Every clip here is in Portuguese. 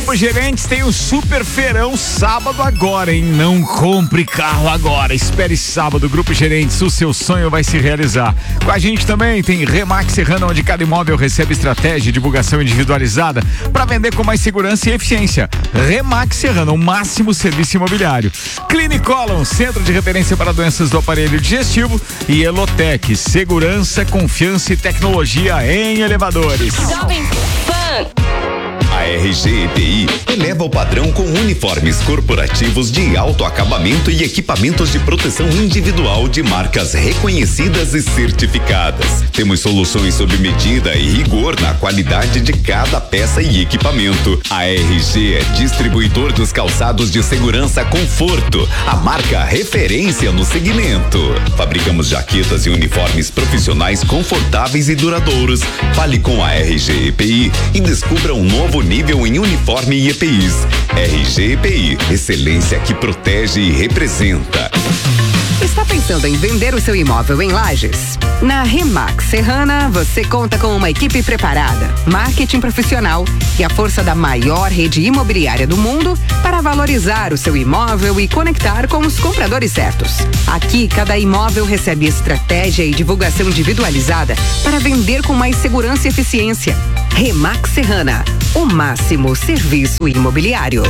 Grupo Gerentes tem um super feirão sábado agora, hein? Não compre carro agora, espere sábado. Grupo Gerentes, o seu sonho vai se realizar. Com a gente também tem Remax Serrana, onde cada imóvel recebe estratégia e divulgação individualizada para vender com mais segurança e eficiência. Remax Serrana, o máximo serviço imobiliário. Clinicolon, centro de referência para doenças do aparelho digestivo, e Elotec, segurança, confiança e tecnologia em elevadores. Jovem Pan. A RG EPI eleva o padrão com uniformes corporativos de alto acabamento e equipamentos de proteção individual de marcas reconhecidas e certificadas. Temos soluções sob medida e rigor na qualidade de cada peça e equipamento. A RG é distribuidor dos calçados de segurança Conforto, a marca referência no segmento. Fabricamos jaquetas e uniformes profissionais confortáveis e duradouros. Fale com a RG EPI e descubra um novo nível em uniforme e EPIs. RG EPI, excelência que protege e representa. Está pensando em vender o seu imóvel em Lages? Na Remax Serrana, você conta com uma equipe preparada, marketing profissional e a força da maior rede imobiliária do mundo para valorizar o seu imóvel e conectar com os compradores certos. Aqui, cada imóvel recebe estratégia e divulgação individualizada para vender com mais segurança e eficiência. Remax Serrana, o máximo serviço imobiliário.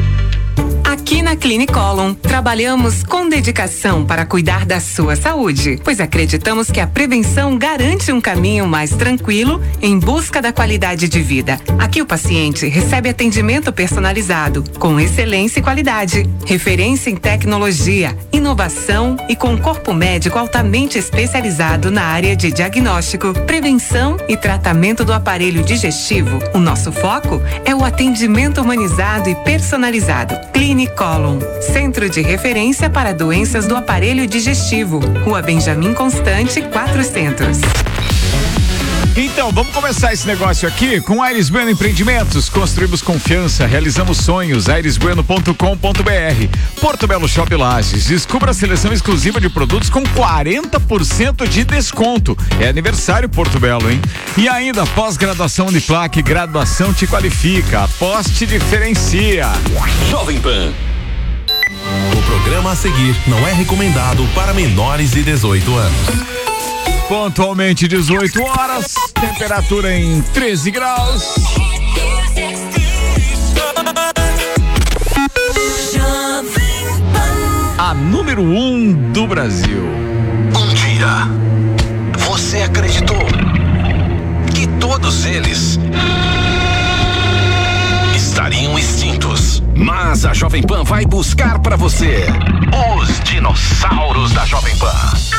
Aqui na Clinicolon, trabalhamos com dedicação para cuidar da sua saúde, pois acreditamos que a prevenção garante um caminho mais tranquilo em busca da qualidade de vida. Aqui o paciente recebe atendimento personalizado, com excelência e qualidade, referência em tecnologia, inovação e com corpo médico altamente especializado na área de diagnóstico, prevenção e tratamento do aparelho digestivo. O nosso foco é o atendimento humanizado e personalizado. Clinicolon, centro de referência para doenças do aparelho digestivo. Rua Benjamin Constante, 400. Então, vamos começar esse negócio aqui com Aires Bueno Empreendimentos. Construímos confiança, realizamos sonhos. airesbueno.com.br. Porto Belo Shop Lages. Descubra a seleção exclusiva de produtos com 40% de desconto. É aniversário Porto Belo, hein? E ainda, pós-graduação Uniplac, graduação te qualifica. Após te diferencia. Jovem Pan. O programa a seguir não é recomendado para menores de 18 anos. Pontualmente 18 horas, temperatura em 13 graus. A número 1 do Brasil. Um dia, você acreditou que todos eles estariam extintos. Mas a Jovem Pan vai buscar pra você os dinossauros da Jovem Pan.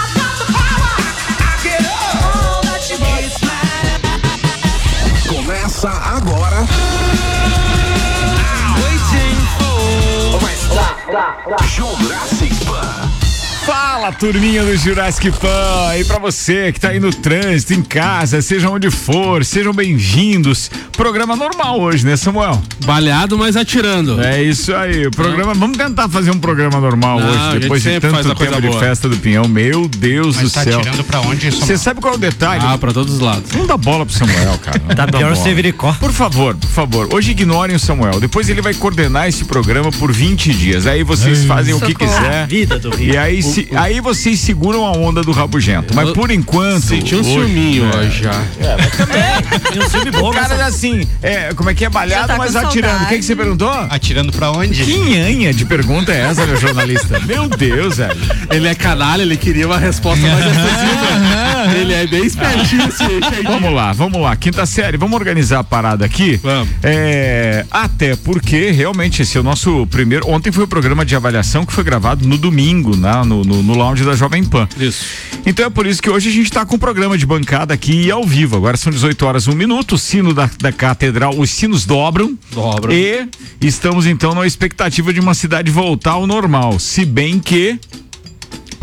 Começa agora. Jurassic Pan. Fala, turminha do Jurassic Pan, e pra você que tá aí no trânsito, em casa, seja onde for, sejam bem-vindos. Programa normal hoje, né, Samuel? Baleado, mas atirando. É isso aí, o programa, vamos tentar fazer um programa normal hoje, depois de tanto tempo de festa do Pinhão, meu Deus do céu. Tá atirando pra onde, Samuel? Você sabe qual é o detalhe? Pra todos os lados. Não dá bola pro Samuel, cara. Tá pior o Severicó. Por favor, hoje ignorem o Samuel, depois ele vai coordenar esse programa por 20 dias, aí vocês fazem o que quiser, vida do Rio. e aí vocês seguram a onda do rabugento, mas por enquanto... Senti um ciúminho hoje já. Tem um filme bom, O cara assim, como é que é balhado, tá mas com atirando. saudade. O que você perguntou? Atirando pra onde? Que nhanha de pergunta é essa, meu jornalista? Meu Deus, velho. Ele é canalha, ele queria uma resposta mais exclusiva. Ele é bem espertinho, Vamos lá, quinta série, vamos organizar a parada aqui? Vamos. Até porque realmente esse é o nosso primeiro, ontem foi o programa de avaliação que foi gravado no domingo, né, no lounge da Jovem Pan. Isso. Então é por isso que hoje a gente tá com o programa de bancada aqui ao vivo. Agora são 18 horas 1 minuto, o sino da catedral, os sinos dobram. E estamos então na expectativa de uma cidade voltar ao normal, se bem que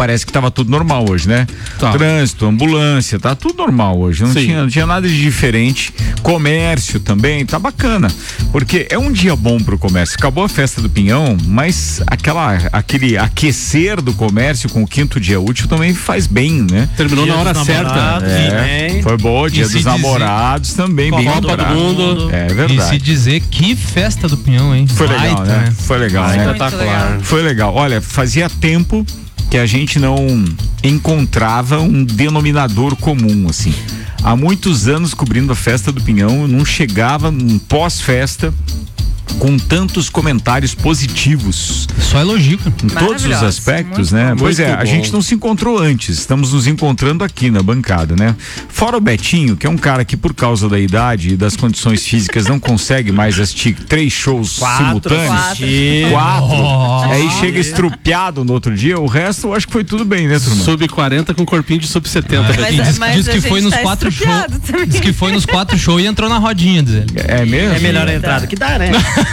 parece que tava tudo normal hoje, né? Tá. Trânsito, ambulância, tá tudo normal hoje. Não tinha nada de diferente. Comércio também, tá bacana. Porque é um dia bom pro comércio. Acabou a festa do Pinhão, mas aquele aquecer do comércio com o 5º dia útil também faz bem, né? Terminou na hora certa. Foi bom, dia dos namorados também, bem Copa do Mundo. É verdade. E se dizer que festa do Pinhão, hein? Foi legal, né? Foi legal, né? Espetacular. Foi legal. Olha, fazia tempo que a gente não encontrava um denominador comum, assim. Há muitos anos cobrindo a festa do Pinhão, não chegava num pós-festa com tantos comentários positivos. Só elogio. Em todos os aspectos, né? Pois é, a gente não se encontrou antes, estamos nos encontrando aqui na bancada, né? Fora o Betinho, que é um cara que por causa da idade e das condições físicas não consegue mais assistir 3 shows simultâneos. 4. Aí chega estrupiado no outro dia, o resto eu acho que foi tudo bem, né, turma? Sub-40 com corpinho de sub-70. Diz que foi nos 4 shows. Diz que foi nos 4 shows e entrou na rodinha dele. É mesmo? É melhor a entrada que dá, né?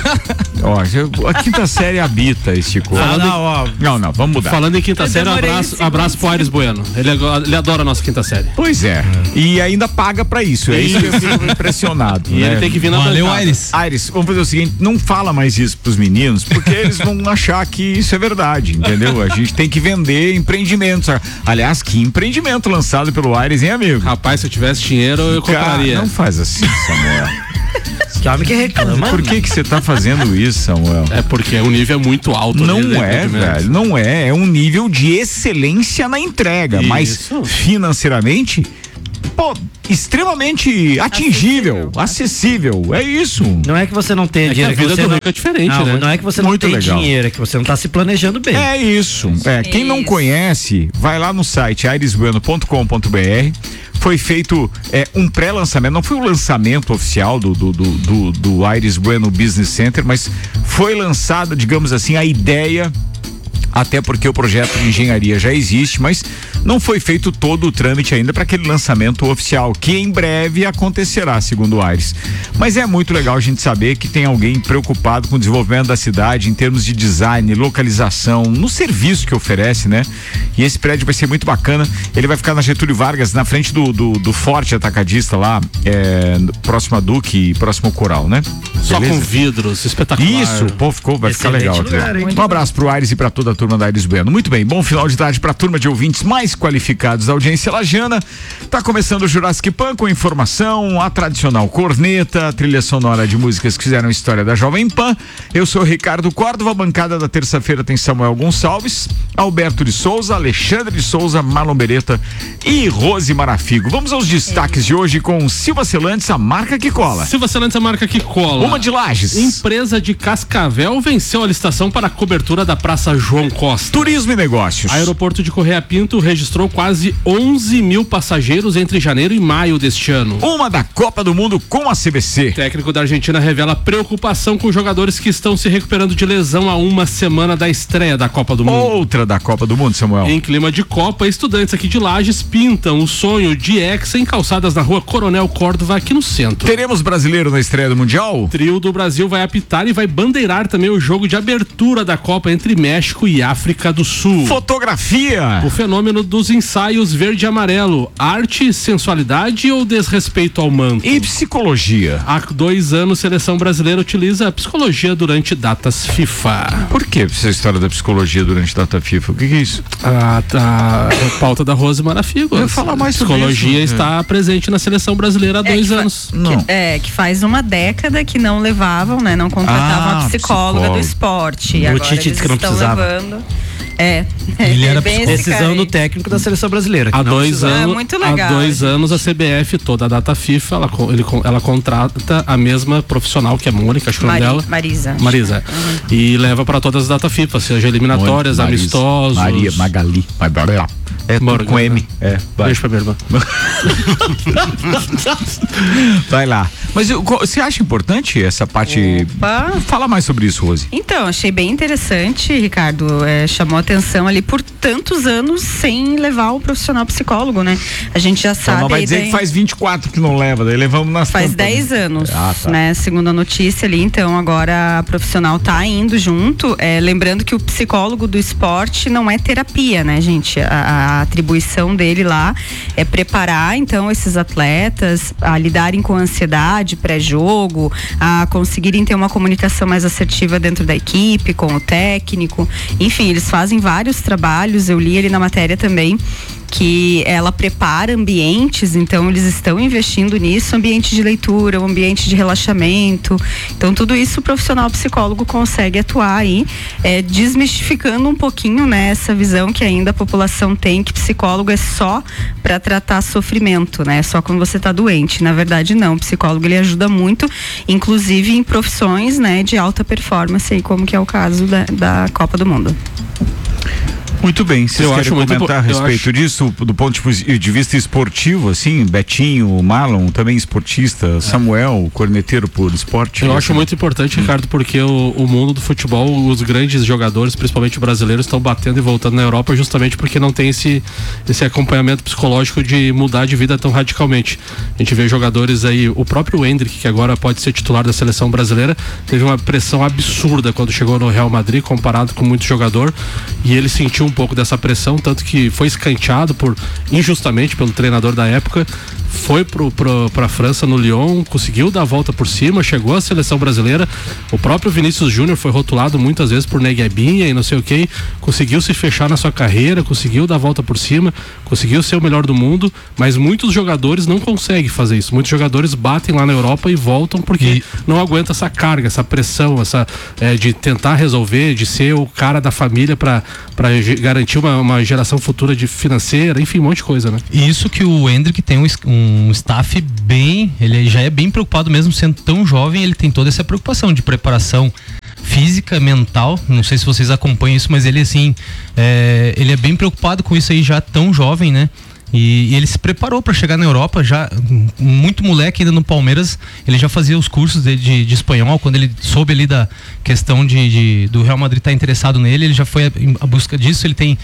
Ó, a 5ª série habita este corpo. Não, vamos mudar. Falando em 5ª série, abraço pro Aires Bueno. Ele adora a nossa 5ª série. Pois é. E ainda paga pra isso. É isso que eu fico impressionado. E né? ele tem que vir na Valeu, bancada. Aires, vamos fazer o seguinte, não fala mais isso pros meninos, porque eles vão achar que isso é verdade, entendeu? A gente tem que vender empreendimentos. Aliás, que empreendimento lançado pelo Aires, hein, amigo? Rapaz, se eu tivesse dinheiro, eu compraria. Não faz assim, Samuel. Que homem que reclama. Por que você tá fazendo isso, Samuel? É porque o nível é muito alto. Não é, velho, não é. É um nível de excelência na entrega, mas financeiramente, pô, extremamente atingível, acessível. É isso. Não é que você não tem dinheiro, que a vida do rico é diferente, né? Não é que você não tem dinheiro, é que você não tá se planejando bem. É isso. Quem não conhece, vai lá no site airesbueno.com.br. Foi feito um pré-lançamento, não foi o lançamento oficial do Aires Bueno Business Center, mas foi lançada, digamos assim, a ideia, até porque o projeto de engenharia já existe, mas não foi feito todo o trâmite ainda para aquele lançamento oficial, que em breve acontecerá, segundo o Aires. Mas é muito legal a gente saber que tem alguém preocupado com o desenvolvimento da cidade em termos de design, localização, no serviço que oferece, né? E esse prédio vai ser muito bacana. Ele vai ficar na Getúlio Vargas, na frente do Forte Atacadista lá, próximo a Duque e próximo ao Coral, né? Só com vidros, espetacular. Isso, pô, vai ficar legal. Lugar, um abraço pro Aires e pra toda a turma da Aires Bueno. Muito bem, bom final de tarde pra turma de ouvintes mais qualificados da audiência lagiana. Tá começando o Jurassic Pan com informação, a tradicional corneta, a trilha sonora de músicas que fizeram a história da Jovem Pan. Eu sou Ricardo Córdova, a bancada da terça-feira tem Samuel Gonçalves, Alberto de Souza, Alexandre de Souza, Marlon Beretta e Rose Marafigo. Vamos aos destaques de hoje com Silva Celantes, a marca que cola. Silva Celantes, a marca que cola. Uma de Lages. Empresa de Cascavel venceu a licitação para a cobertura da Praça João Costa. Turismo e negócios. Aeroporto de Correia Pinto registrou quase 11 mil passageiros entre janeiro e maio deste ano. Uma da Copa do Mundo com a CBC. O técnico da Argentina revela preocupação com jogadores que estão se recuperando de lesão a uma semana da estreia da Copa do Mundo. Outra da Copa do Mundo, Samuel. Em clima de Copa, estudantes aqui de Lages pintam o sonho de Hexa em calçadas na rua Coronel Córdova, aqui no centro. Teremos brasileiro na estreia do Mundial? O trio do Brasil vai apitar e vai bandeirar também o jogo de abertura da Copa entre México e África do Sul. Fotografia. O fenômeno dos ensaios verde e amarelo. Arte, sensualidade ou desrespeito ao manto? E psicologia. Há 2 anos, a seleção brasileira utiliza a psicologia durante datas FIFA. Por que essa história da psicologia durante data FIFA? O que é isso? A pauta da Rose Marafigo. Eu ia falar mais sobre psicologia isso. Está presente na seleção brasileira há 2 anos. Que faz uma década que não levavam, né? Não contratavam a psicóloga do esporte. E agora Tite disse que não precisava. Levando. Ele era decisão do técnico da seleção brasileira. Há 2 anos, muito legal, há 2 anos a CBF, toda a data FIFA, ela contrata a mesma profissional que é a Mônica, acho que é o nome dela. Marisa. E leva para todas as datas FIFA, seja eliminatórias, amistosos. Magali. Morgan, com M. Beijo pra minha irmã. Vai lá. Mas você acha importante essa parte? Fala mais sobre isso, Rose. Então, achei bem interessante, Ricardo. Chamou atenção ali por tantos anos sem levar o profissional psicólogo, né? A gente já sabe. Não vai dizer que faz 24 que não leva, daí levamos nas Faz 10 anos, né? Segundo a notícia ali, então agora a profissional tá indo junto. Lembrando que o psicólogo do esporte não é terapia, né, gente? A atribuição dele lá é preparar, então, esses atletas a lidarem com a ansiedade pré-jogo, a conseguirem ter uma comunicação mais assertiva dentro da equipe, com o técnico. Enfim, eles fazem vários trabalhos, eu li ali na matéria também, que ela prepara ambientes, então eles estão investindo nisso, ambiente de leitura, um ambiente de relaxamento, então tudo isso o profissional psicólogo consegue atuar aí, desmistificando um pouquinho, né, essa visão que ainda a população tem, que psicólogo é só para tratar sofrimento, né, só quando você tá doente. Na verdade não, o psicólogo ele ajuda muito, inclusive em profissões, né, de alta performance, aí, como que é o caso da Copa do Mundo. Muito bem, vocês querem comentar a respeito disso, do ponto de vista esportivo, assim, Betinho, Marlon, também esportista, Samuel, corneteiro por esporte? Eu acho muito importante, Ricardo, porque o mundo do futebol, os grandes jogadores, principalmente brasileiros, estão batendo e voltando na Europa justamente porque não tem esse acompanhamento psicológico de mudar de vida tão radicalmente. A gente vê jogadores aí, o próprio Endrick, que agora pode ser titular da seleção brasileira, teve uma pressão absurda quando chegou no Real Madrid, comparado com muito jogador, e ele sentiu um pouco dessa pressão, tanto que foi escanteado injustamente pelo treinador da época, foi pra França no Lyon, conseguiu dar a volta por cima, chegou à seleção brasileira. O próprio Vinícius Júnior foi rotulado muitas vezes por neguebinha e não sei o que, conseguiu se fechar na sua carreira, conseguiu dar a volta por cima, conseguiu ser o melhor do mundo, mas muitos jogadores não conseguem fazer isso. Muitos jogadores batem lá na Europa e voltam porque não aguentam essa carga, essa pressão, de tentar resolver, de ser o cara da família para garantir uma geração futura de financeira, enfim, um monte de coisa, né? E isso que o Endrick tem um staff ele já é bem preocupado, mesmo sendo tão jovem, ele tem toda essa preocupação de preparação física, mental. Não sei se vocês acompanham isso, mas ele assim, ele é bem preocupado com isso aí já tão jovem, né? E ele se preparou para chegar na Europa, já muito moleque ainda no Palmeiras, ele já fazia os cursos de espanhol. Quando ele soube ali da questão do Real Madrid estar interessado nele, ele já foi à busca disso. Ele tem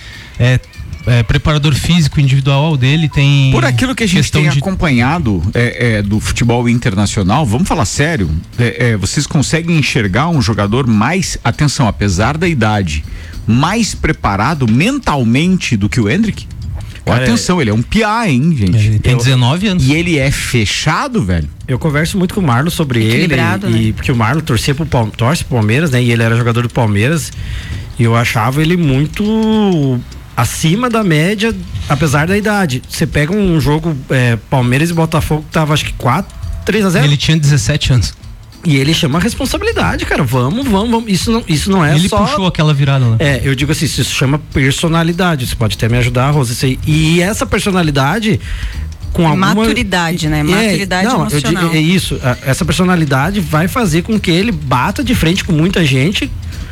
preparador físico individual dele, tem... Por aquilo que a gente tem acompanhado do futebol internacional, vamos falar sério, vocês conseguem enxergar um jogador mais, atenção, apesar da idade, mais preparado mentalmente do que o Endrick? Atenção, ele é um piá, hein, gente? Ele tem 19 anos. E ele é fechado, velho. Eu converso muito com o Marlon sobre ele, né? Porque o Marlon torce pro Palmeiras, né? E ele era jogador do Palmeiras, e eu achava ele muito acima da média, apesar da idade. Você pega um jogo Palmeiras e Botafogo, que tava acho que 3-0. Ele tinha 17 anos. E ele chama a responsabilidade, cara. Vamos. Isso não é ele só... Ele puxou aquela virada, né? Eu digo assim, isso chama personalidade. Você pode até me ajudar, Rosa. E essa personalidade com alguma... Maturidade, né? Maturidade emocional. Isso. Essa personalidade vai fazer com que ele bata de frente com muita gente,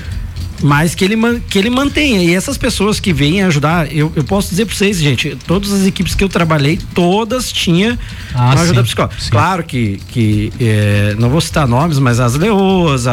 mas que ele mantenha. E essas pessoas que vêm ajudar, eu posso dizer pra vocês, gente, todas as equipes que eu trabalhei, todas tinham uma ajuda psicológica. Sim. Claro que não vou citar nomes, mas as Leoas,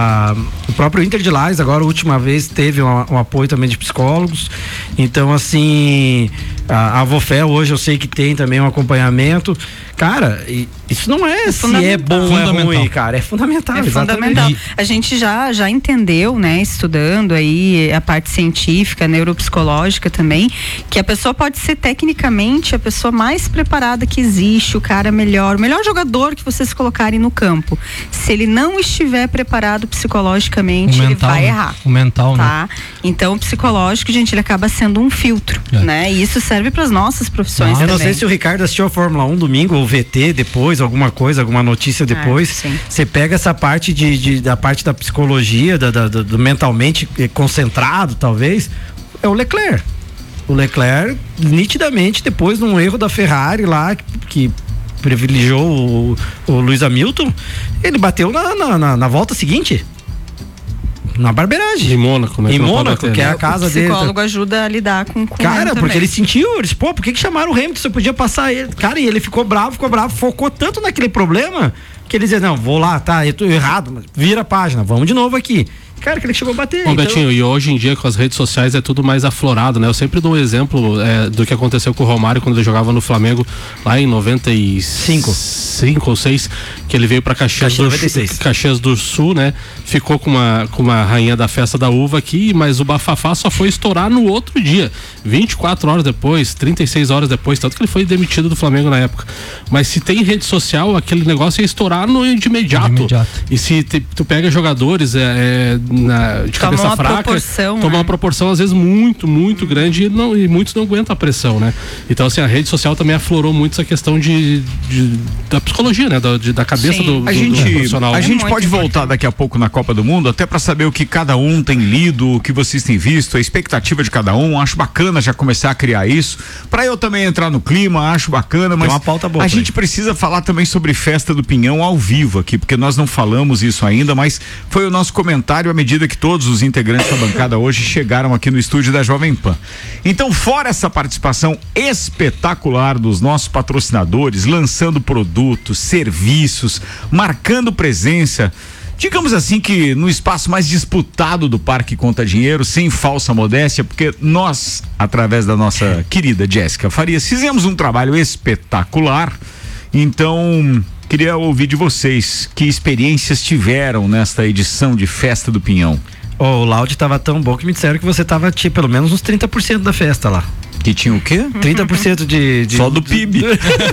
o próprio Inter de Lages, agora a última vez teve um apoio também de psicólogos. Então, assim, a Avofé hoje eu sei que tem também um acompanhamento. Cara, isso não é se é bom ou é ruim, cara, é fundamental. É fundamental. A gente já entendeu, né, estudando aí a parte científica, neuropsicológica também, que a pessoa pode ser tecnicamente a pessoa mais preparada que existe, o cara melhor, o melhor jogador que vocês colocarem no campo. Se ele não estiver preparado psicologicamente, ele vai errar. O mental, tá? né? Então, o psicológico, gente, ele acaba sendo um filtro, né? E isso serve para as nossas profissões também. Eu não sei se o Ricardo assistiu a Fórmula 1 domingo, ou VT depois, alguma notícia depois. Você pega essa parte da parte da psicologia, do mentalmente concentrado, talvez, é o Leclerc. O Leclerc, nitidamente, depois de um erro da Ferrari lá, que privilegiou o Lewis Hamilton, ele bateu na volta seguinte. na barbeiragem. Em Mônaco, né? Em Mônaco, que é a casa dele. O psicólogo ajuda a lidar com cara, porque ele sentiu, eles, pô, por que chamaram o Hamilton? Você podia passar ele. Cara, e ele ficou bravo, focou tanto naquele problema que ele dizia, não, vou lá, tá, eu tô errado, mas vira a página, vamos de novo aqui. Cara, que ele chegou a bater. Bom, então... Betinho, e hoje em dia com as redes sociais é tudo mais aflorado, né? Eu sempre dou um exemplo do que aconteceu com o Romário quando ele jogava no Flamengo lá em 95 ou 6, que ele veio pra Caxias do Sul, né? Ficou com uma rainha da festa da uva aqui, mas o bafafá só foi estourar no outro dia, 24 horas depois, 36 horas depois, tanto que ele foi demitido do Flamengo na época. Mas se tem rede social, aquele negócio ia estourar de imediato. E se tu pega jogadores de cabeça fraca, toma uma proporção às vezes muito, muito grande e muitos não aguentam a pressão, né? Então assim, a rede social também aflorou muito essa questão da psicologia, né? Da cabeça do profissional. A gente pode voltar daqui a pouco na Copa do Mundo, até para saber o que cada um tem lido, o que vocês têm visto, a expectativa de cada um. Acho bacana já começar a criar isso, para eu também entrar no clima, acho bacana, mas uma pauta boa, a gente precisa falar também sobre Festa do Pinhão ao vivo aqui, porque nós não falamos isso ainda, mas foi o nosso comentário à medida que todos os integrantes da bancada hoje chegaram aqui no estúdio da Jovem Pan. Então, fora essa participação espetacular dos nossos patrocinadores, lançando produtos, serviços, marcando presença, digamos assim que no espaço mais disputado do Parque Conta Dinheiro, sem falsa modéstia, porque nós, através da nossa querida Jéssica Farias, fizemos um trabalho espetacular. Então, queria ouvir de vocês que experiências tiveram nesta edição de Festa do Pinhão. O Laude tava tão bom que me disseram que você tava pelo menos uns 30% da festa lá. Que tinha o quê? 30% de só do PIB.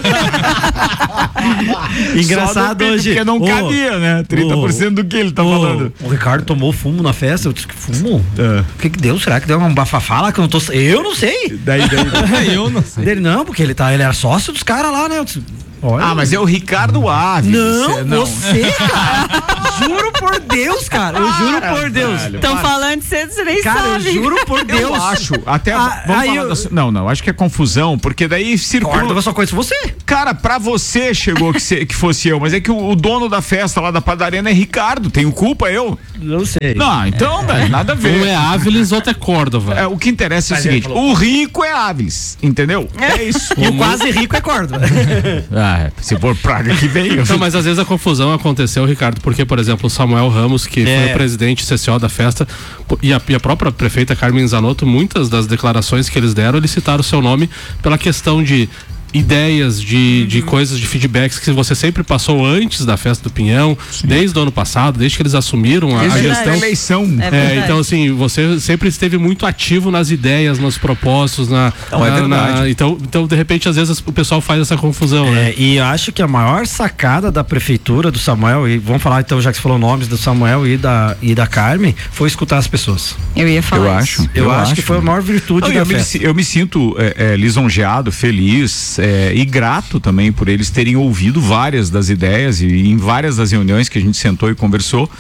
Engraçado PIB, hoje. Porque não cabia, né? 30% do que ele tá falando. O Ricardo tomou fumo na festa. Eu disse que fumo? O que deu? Será que deu um bafafá lá que eu não tô... Eu não sei. Daí. Eu não sei. Ele não, porque ele era sócio dos caras lá, né? Eu disse, olha, mas é o Ricardo Aves. Não, você, cara. Juro por Deus, cara. Eu juro por Deus. Estão falando de você nem cara, sabe. Eu juro por Deus. Eu acho. Até vamos falar não, acho que é confusão, porque daí circula. Eu só conheço você. Cara, pra você chegou que fosse eu, mas é que o dono da festa lá da padaria não é Ricardo. Tenho culpa eu? Não sei. Não, então, velho, nada a ver. Um é Áviles, outro é Córdova. O que interessa é o seguinte: o rico é Áviles, entendeu? É isso. E o quase rico é Córdova. Se for praga que vem. Não, mas às vezes a confusão aconteceu, Ricardo, porque, por exemplo, o Samuel Ramos, que foi o presidente CCO da festa, e a própria prefeita Carmen Zanotto, muitas das declarações que eles deram, eles citaram o seu nome pela questão de ideias, de coisas, de feedbacks que você sempre passou antes da Festa do Pinhão, desde o ano passado, desde que eles assumiram a gestão. Eleição. Então, assim, você sempre esteve muito ativo nas ideias, nos propósitos, então, de repente, às vezes o pessoal faz essa confusão, né? E eu acho que a maior sacada da prefeitura do Samuel, e vamos falar então, já que você falou nomes do Samuel e da Carmen, foi escutar as pessoas. Eu ia falar isso. Eu acho que foi a maior virtude da festa. Eu me sinto lisonjeado, feliz, e grato também por eles terem ouvido várias das ideias e em várias das reuniões que a gente sentou e conversou.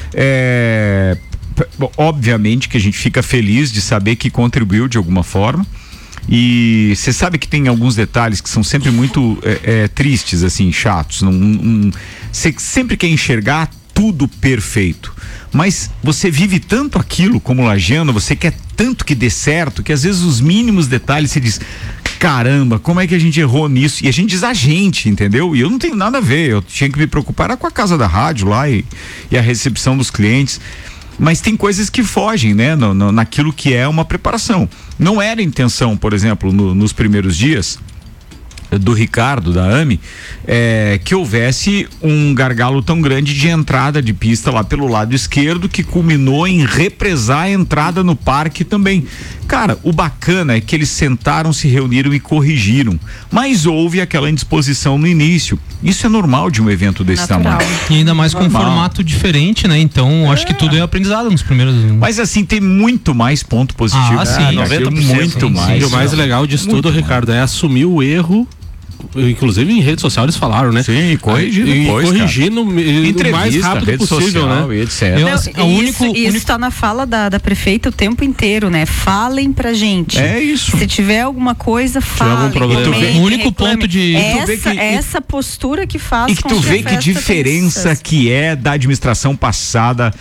Obviamente que a gente fica feliz de saber que contribuiu de alguma forma. E você sabe que tem alguns detalhes que são sempre muito tristes, assim, chatos. Você sempre quer enxergar tudo perfeito, mas você vive tanto aquilo como lagiano, você quer tanto que dê certo, que às vezes os mínimos detalhes você diz, caramba, como é que a gente errou nisso? E a gente diz a gente, entendeu? E eu não tenho nada a ver, eu tinha que me preocupar com a casa da rádio lá e a recepção dos clientes. Mas tem coisas que fogem, né? Naquilo que é uma preparação. Não era intenção, por exemplo, nos primeiros dias do Ricardo, da AME, que houvesse um gargalo tão grande de entrada de pista lá pelo lado esquerdo, que culminou em represar a entrada no parque também. Cara, o bacana é que eles sentaram, se reuniram e corrigiram, mas houve aquela indisposição no início. Isso é normal de um evento desse tamanho. E ainda mais com um formato diferente, né? Então, acho que tudo é aprendizado nos primeiros... Mas assim, tem muito mais ponto positivo. Sim, 90%. Muito mais. E o mais legal disso tudo, Ricardo, é assumir o erro inclusive em rede social eles falaram, né? Sim, corrigindo o mais rápido possível, social, né? E etc. Isso tá na fala da prefeita o tempo inteiro, né? Falem pra gente. É isso. Se tiver alguma coisa, falem. O único ponto de... Essa postura que faz e que tu vê que diferença que é da administração passada,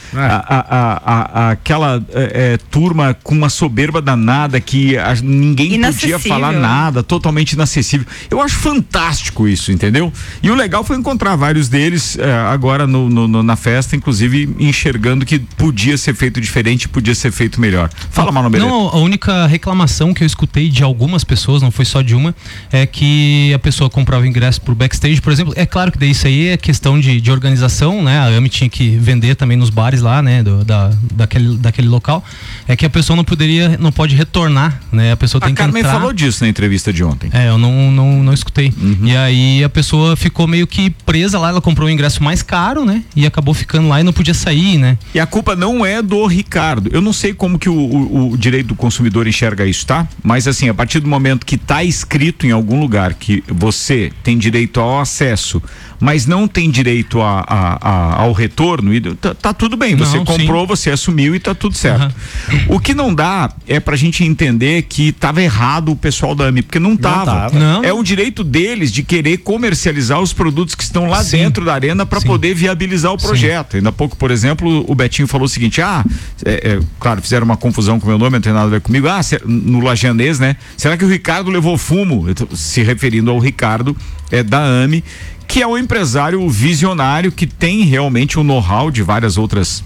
aquela turma com uma soberba danada que ninguém podia falar nada, totalmente inacessível. Eu acho fantástico isso, entendeu? E o legal foi encontrar vários deles agora na festa, inclusive enxergando que podia ser feito diferente, podia ser feito melhor. Fala, Mano Beretta. Não, a única reclamação que eu escutei de algumas pessoas, não foi só de uma, é que a pessoa comprava o ingresso pro backstage, por exemplo. É claro que daí isso aí é questão de organização, né? A AME tinha que vender também nos bares lá, né? Daquele local. É que a pessoa não pode retornar, né? A pessoa tem que entrar. A Carmen falou disso na entrevista de ontem. Eu não escutei. E aí a pessoa ficou meio que presa lá, ela comprou o ingresso mais caro, né? E acabou ficando lá e não podia sair, né? E a culpa não é do Ricardo. Eu não sei como que o direito do consumidor enxerga isso, tá? Mas assim, a partir do momento que tá escrito em algum lugar que você tem direito ao acesso, mas não tem direito ao retorno, tá tudo bem. Você comprou, você assumiu e tá tudo certo. O que não dá é pra gente entender que tava errado o pessoal da AME, porque não tava. Não. É o direito deles de querer comercializar os produtos que estão lá dentro da arena para poder viabilizar o projeto. Ainda há pouco, por exemplo, o Betinho falou o seguinte: claro, fizeram uma confusão com o meu nome, não tem nada a ver comigo. No Lajanês, né? Será que o Ricardo levou fumo? Se referindo ao Ricardo da AME, que é um empresário visionário que tem realmente um know-how de vários outros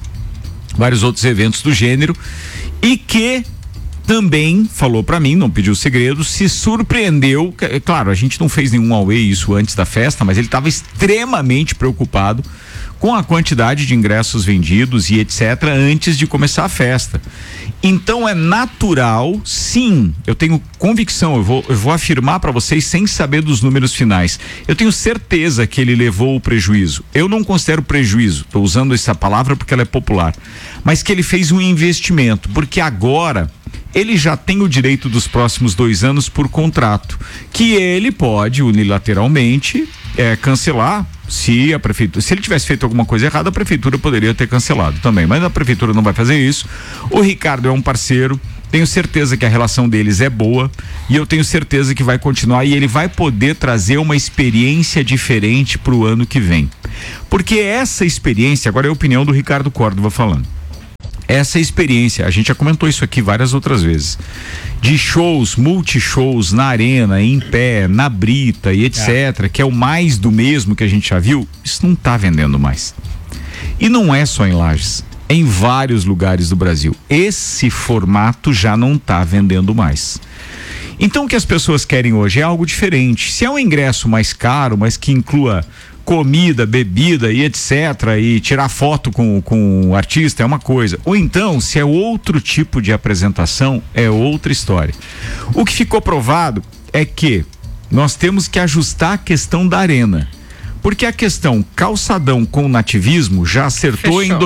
eventos do gênero e que também falou pra mim, não pediu segredo, se surpreendeu. Claro, a gente não fez nenhum away isso antes da festa, mas ele estava extremamente preocupado com a quantidade de ingressos vendidos e etc. antes de começar a festa. Então é natural, sim, eu tenho convicção, eu vou afirmar para vocês sem saber dos números finais. Eu tenho certeza que ele levou o prejuízo. Eu não considero prejuízo, estou usando essa palavra porque ela é popular, mas que ele fez um investimento, porque agora ele já tem o direito dos próximos 2 anos por contrato, que ele pode unilateralmente cancelar. Se ele tivesse feito alguma coisa errada, a prefeitura poderia ter cancelado também, mas a prefeitura não vai fazer isso. O Ricardo é um parceiro, tenho certeza que a relação deles é boa e eu tenho certeza que vai continuar e ele vai poder trazer uma experiência diferente para o ano que vem, porque essa experiência, agora é a opinião do Ricardo Córdova falando, essa experiência, a gente já comentou isso aqui várias outras vezes, de shows, multishows na arena, em pé, na brita e etc, que é o mais do mesmo que a gente já viu, isso não tá vendendo mais. E não é só em Lages, é em vários lugares do Brasil. Esse formato já não tá vendendo mais. Então o que as pessoas querem hoje é algo diferente. Se é um ingresso mais caro, mas que inclua comida, bebida e etc, e tirar foto com o artista é uma coisa, ou então se é outro tipo de apresentação é outra história. O que ficou provado é que nós temos que ajustar a questão da arena, porque a questão calçadão com nativismo já acertou. Fechou. Em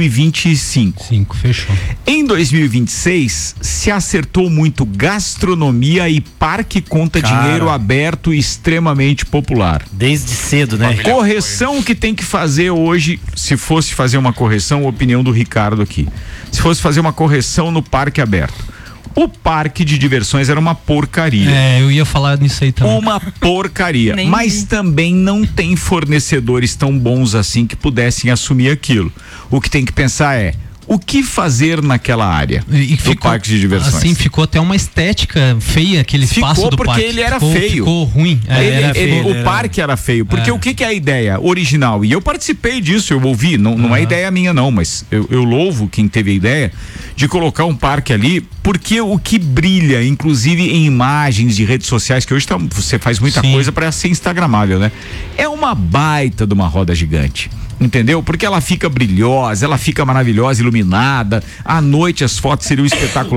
2025. Fechou. Em 2026 se acertou muito gastronomia e parque conta dinheiro aberto extremamente popular. Desde cedo, né? Correção que tem que fazer hoje, se fosse fazer uma correção, opinião do Ricardo aqui, se fosse fazer uma correção no parque aberto, o parque de diversões era uma porcaria. Eu ia falar nisso aí também. Uma porcaria. Mas também não tem fornecedores tão bons assim que pudessem assumir aquilo. O que tem que pensar é: o que fazer naquela área do parque de diversões? Assim, ficou até uma estética feia aquele espaço do parque. Porque ele era feio. Ficou ruim. O parque era feio. Porque o que é a ideia original? E eu participei disso, eu ouvi, não é ideia minha não, mas eu louvo quem teve a ideia de colocar um parque ali, porque o que brilha, inclusive em imagens de redes sociais, que hoje você faz muita coisa para ser instagramável, né? É uma baita de uma roda gigante. Entendeu? Porque ela fica brilhosa, ela fica maravilhosa, iluminada. À noite as fotos seriam espetaculares.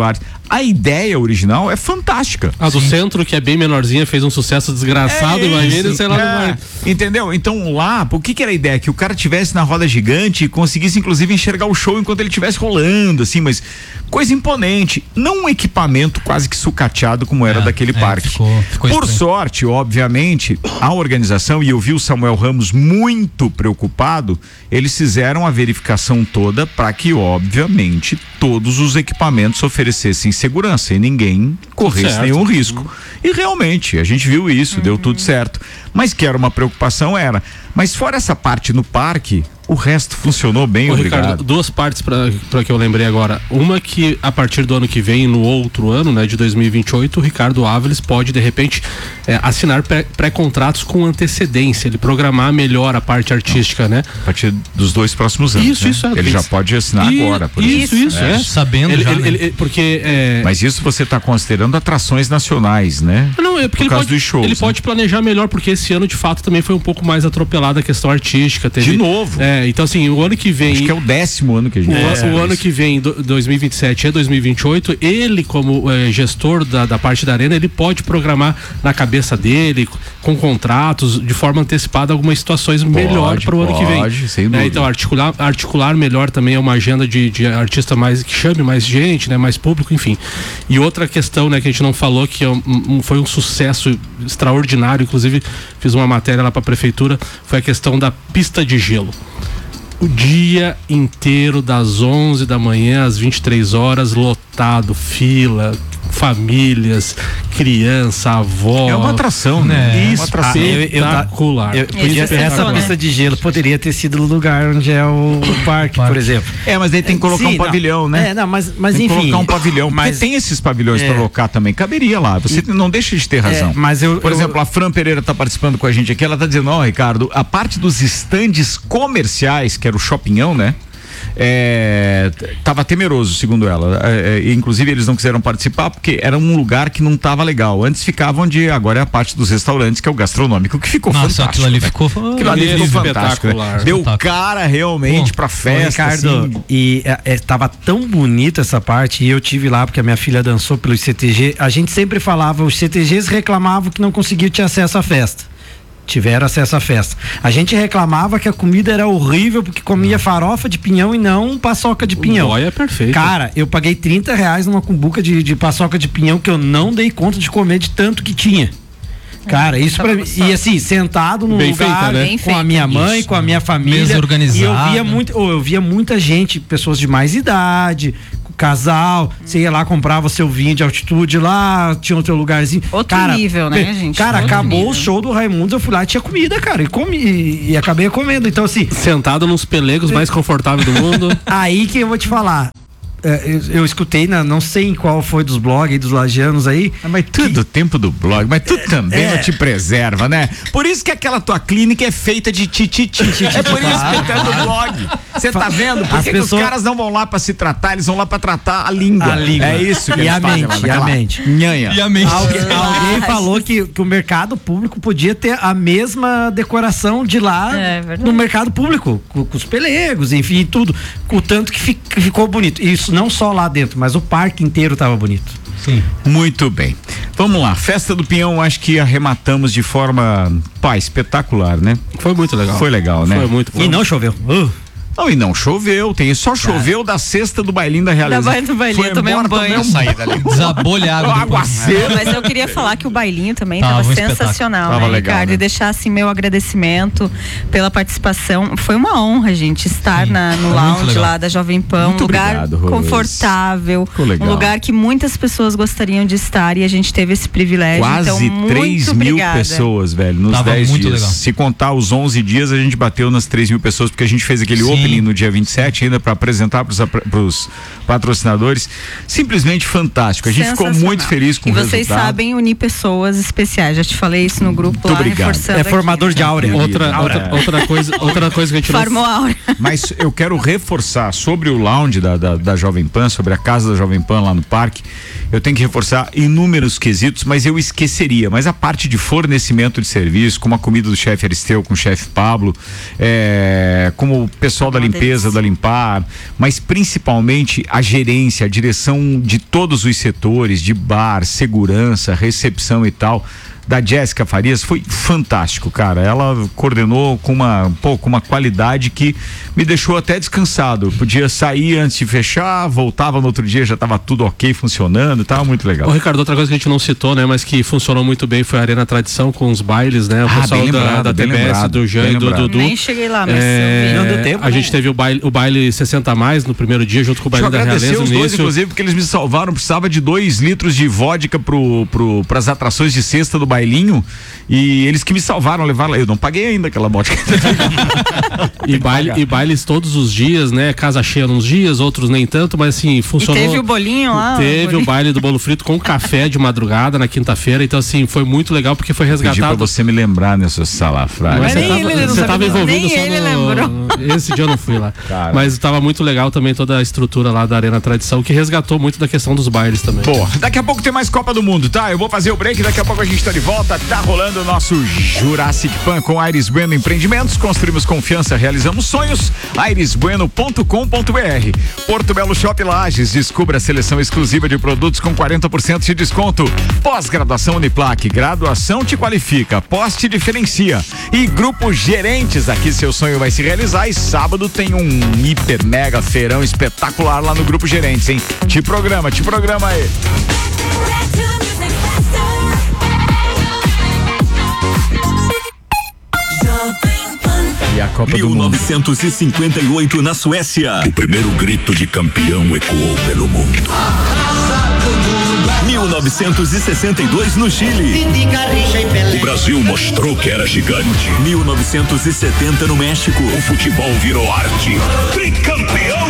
a ideia original é fantástica. A do centro, que é bem menorzinha, fez um sucesso desgraçado, imagina, sei lá. Entendeu? Então lá, o que era a ideia? Que o cara tivesse na roda gigante e conseguisse inclusive enxergar o show enquanto ele estivesse rolando, assim, mas coisa imponente, não um equipamento quase que sucateado como era daquele parque. Ficou Por sorte, obviamente, a organização, e eu vi o Samuel Ramos muito preocupado, eles fizeram a verificação toda para que, obviamente, todos os equipamentos oferecessem segurança e ninguém corresse nenhum risco. E realmente, a gente viu isso, deu tudo certo. Mas que era uma preocupação, era. Mas fora essa parte no parque, o resto funcionou bem, obrigado. Ricardo, duas partes para que eu lembrei agora. Uma que a partir do ano que vem, no outro ano, né, de 2028, o Ricardo Áviles pode, de repente, assinar pré-contratos com antecedência, ele programar melhor a parte artística, né? A partir dos 2 próximos anos. Isso, Ele já pode assinar agora. Por isso. Sabendo já, porque... Mas isso você está considerando atrações nacionais, né? Não, é porque ele pode planejar melhor, porque esse ano, de fato, também foi um pouco mais atropelada a questão artística. De novo. Então, assim, o ano que vem... Acho que é o 10º ano que a gente faz. O ano que vem, 2027 e 2028, ele, como gestor da parte da arena, ele pode programar na cabeça dele, com contratos, de forma antecipada, algumas situações melhor para o ano que vem. Sem dúvida. Então, articular melhor também é uma agenda de artista mais, que chame mais gente, né, mais público, enfim. E outra questão, né, que a gente não falou, que foi um sucesso extraordinário, inclusive fiz uma matéria lá para a prefeitura, foi a questão da pista de gelo. O dia inteiro, das 11 da manhã às 23 horas, lotado, fila, famílias, criança, avó. É uma atração, né? Espetacular. Essa pista de gelo poderia ter sido o lugar onde é o parque, por exemplo. Mas daí tem que colocar um pavilhão, né? Mas tem enfim. Que colocar um pavilhão, mas tem esses pavilhões para colocar também, caberia lá. Você não deixa de ter razão. Por exemplo, a Fran Pereira tá participando com a gente aqui, ela tá dizendo, Ricardo, a parte dos estandes comerciais, que era o shoppingão, né? Tava temeroso, segundo ela. Inclusive eles não quiseram participar porque era um lugar que não tava legal. Antes ficava onde agora é a parte dos restaurantes, que é o gastronômico, que ficou fantástico. Aquilo ali ficou fantástico. Né? Deu cara realmente pra festa. Ricardo, assim. E tava tão bonito essa parte, e eu tive lá porque a minha filha dançou pelo CTG. A gente sempre falava, os CTGs reclamavam que não conseguiam ter acesso à festa. Tiveram acesso à festa. A gente reclamava que a comida era horrível porque comia farofa de pinhão e não paçoca de pinhão. O é perfeito. Cara, eu paguei R$30 numa cumbuca de paçoca de pinhão que eu não dei conta de comer de tanto que tinha. Cara, isso pra mim. E assim, sentado num bem lugar, feita, né? Com a minha mãe, com a minha família. Mesa organizada. E eu via muita gente, pessoas de mais idade, casal, você ia lá, comprava seu vinho de altitude lá, tinha o teu lugarzinho. Outro nível, né, gente? Cara, Outro acabou nível. o show do Raimundos, eu fui lá e tinha comida, cara, e acabei comendo. Então, assim. Sentado nos pelegos mais confortáveis do mundo. Aí que eu vou te falar. Eu escutei, não sei em qual foi dos blogs dos lagianos aí. Mas tudo tempo do blog, mas tu também não te preserva, né? Por isso que aquela tua clínica é feita de tititi. É por isso que tá no blog. Você tá vendo? Por que os caras não vão lá pra se tratar, eles vão lá pra tratar a língua. É isso que e eles a fazem mente, lá, e a mente. Nhanha. E a mente. Alguém falou que o mercado público podia ter a mesma decoração de lá no mercado público, com os pelegos, enfim, tudo. O tanto que ficou bonito. Isso não só lá dentro, mas o parque inteiro tava bonito. Sim. Muito bem. Vamos lá. Festa do Pinhão, acho que arrematamos de forma espetacular, né? Foi muito legal. Foi legal, né? Foi muito. E não choveu. Não, e não choveu, só choveu da sexta do bailinho da Realização. Da do bailinho, eu tomei um banho. Desabolha a água. Aguaceiro. Mas eu queria falar que o bailinho também Tava tava um sensacional, Tava né, legal, Ricardo? né? E deixar assim meu agradecimento pela participação. Foi uma honra, gente, estar no lounge lá da Jovem Pan, Muito um lugar obrigado, Rose. confortável, legal. um lugar que muitas pessoas gostariam de estar e a gente teve esse privilégio. Quase então, 3 mil pessoas, velho, nos Tava 10 muito dias. legal. Se contar os 11 dias, a gente bateu nas 3 mil pessoas, porque a gente fez aquele opening no dia 27 ainda para apresentar pros patrocinadores. Simplesmente fantástico. A gente ficou muito feliz com o resultado. E vocês sabem unir pessoas especiais. Já te falei isso no grupo lá, reforçando. É formador aqui. de áurea. Outra coisa que a gente Formou áurea. Mas eu quero reforçar sobre o lounge da Jovem Pan, sobre a casa da Jovem Pan lá no parque. Eu tenho que reforçar inúmeros quesitos, mas eu esqueceria. Mas a parte de fornecimento de serviço, como a comida do chefe Aristeu com o chefe Pablo, como o pessoal pessoal da limpeza, da Limpar, mas principalmente a gerência, a direção de todos os setores, de bar, segurança, recepção e tal, da Jéssica Farias, foi fantástico, cara. Ela coordenou com uma qualidade que me deixou até descansado. Eu podia sair antes de fechar, voltava no outro dia, já estava tudo ok, funcionando, tava muito legal. Ô, Ricardo, outra coisa que a gente não citou, né, mas que funcionou muito bem foi a Arena Tradição com os bailes, né? O pessoal da TBS, do Jean e do Dudu. Nem cheguei lá, mas não deu tempo. A gente teve o baile 60 a mais no primeiro dia, junto com o baile da Realeza. Os dois, inclusive, porque eles me salvaram. Precisava de 2 litros de vodka pras atrações de sexta do bailinho, e eles que me salvaram, levaram lá. Eu não paguei ainda aquela vodka. e bailes todos os dias, né? Casa cheia nos dias, outros nem tanto, mas assim, funcionou. E teve o bolinho lá? Teve o baile do bolo frito com café de madrugada na quinta-feira, então assim, foi muito legal porque foi resgatado. Pedi pra você me lembrar nessa salafrária. Mas você tava envolvido só no... Esse dia eu não fui lá. Cara. Mas estava muito legal também toda a estrutura lá da Arena Tradição, que resgatou muito da questão dos bailes também. Pô, daqui a pouco tem mais Copa do Mundo, tá? Eu vou fazer o break, daqui a pouco a gente tá de volta. Tá rolando o nosso Jurassic Pan com Aires Bueno Empreendimentos. Construímos confiança, realizamos sonhos. airesbueno.com.br. Porto Belo Shop Lages. Descubra a seleção exclusiva de produtos com 40% de desconto. Pós-graduação Uniplac. Graduação te qualifica. Pós te diferencia. E Grupo Gerentes. Aqui seu sonho vai se realizar. E sábado tem um hiper mega feirão espetacular lá no Grupo Gerentes, hein? Te programa aí. E a Copa 1958 do Mundo. na Suécia. O primeiro grito de campeão ecoou pelo mundo. 1962 no Chile. O Brasil mostrou que era gigante. 1970 no México. O futebol virou arte. Tricampeão!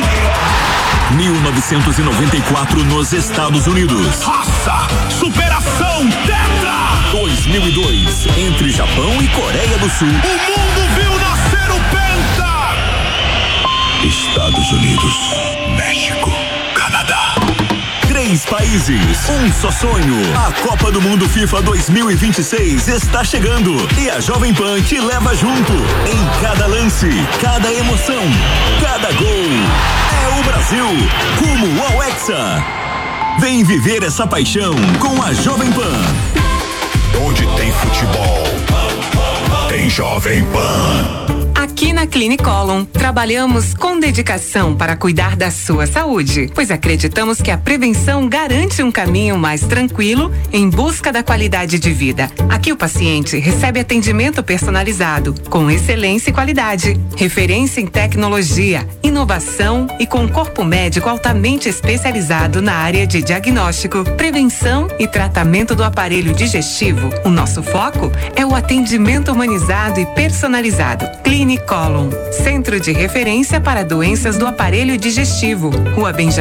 1994 nos Estados Unidos. Raça, superação, tetra! 2002 entre Japão e Coreia do Sul. O mundo viu nascer o Penta! Estados Unidos, México, Canadá. 3 países, um só sonho. A Copa do Mundo FIFA 2026 está chegando e a Jovem Pan te leva junto. Em cada lance, cada emoção, cada gol. É o Brasil, rumo ao Hexa. Vem viver essa paixão com a Jovem Pan. Onde tem futebol, tem Jovem Pan. Aqui na Clinicolon, trabalhamos com dedicação para cuidar da sua saúde, pois acreditamos que a prevenção garante um caminho mais tranquilo em busca da qualidade de vida. Aqui o paciente recebe atendimento personalizado, com excelência e qualidade, referência em tecnologia, inovação e com corpo médico altamente especializado na área de diagnóstico, prevenção e tratamento do aparelho digestivo. O nosso foco é o atendimento humanizado e personalizado. Clinicolon, centro de referência para doenças do aparelho digestivo. Rua Benjamin